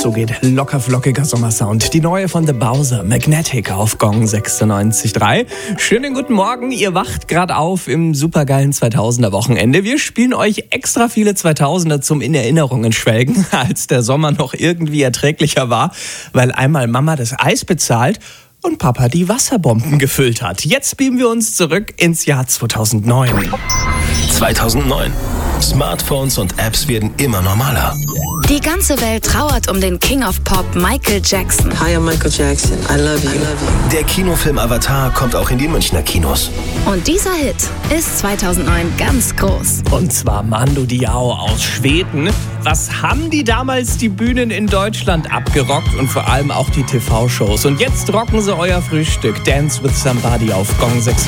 So geht locker flockiger Sommersound. Die neue von The Bowser, Magnetic auf Gong 96.3. Schönen guten Morgen, ihr wacht gerade auf im supergeilen 2000er Wochenende. Wir spielen euch extra viele 2000er zum in Erinnerungen schwelgen, als der Sommer noch irgendwie erträglicher war, weil einmal Mama das Eis bezahlt und Papa die Wasserbomben gefüllt hat. Jetzt beamen wir uns zurück ins Jahr 2009. 2009. Smartphones und Apps werden immer normaler. Die ganze Welt trauert um den King of Pop Michael Jackson. Hi, I'm Michael Jackson. I love you. Der Kinofilm Avatar kommt auch in die Münchner Kinos. Und dieser Hit ist 2009 ganz groß. Und zwar Mando Diao aus Schweden. Was haben die damals die Bühnen in Deutschland abgerockt und vor allem auch die TV-Shows. Und jetzt rocken sie euer Frühstück. Dance with Somebody auf Gong 6.